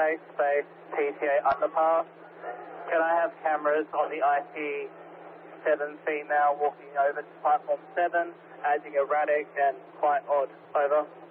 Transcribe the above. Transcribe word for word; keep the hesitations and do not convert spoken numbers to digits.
Safe Space P T A underpass. Can I have cameras on the I T seven female walking over to platform seven, acting erratic and quite odd? Over.